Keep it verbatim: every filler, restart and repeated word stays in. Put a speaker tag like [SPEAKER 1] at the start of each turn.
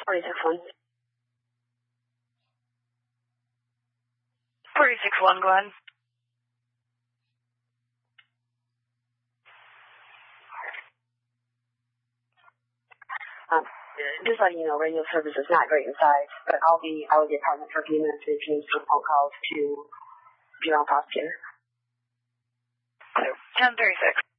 [SPEAKER 1] forty-six one.
[SPEAKER 2] forty-six one, go ahead.
[SPEAKER 1] Um, just letting you know, radio service is not great in size, but I'll be out of the apartment for a few minutes if you need some phone calls to General Prosecutor.
[SPEAKER 2] ten thirty-six.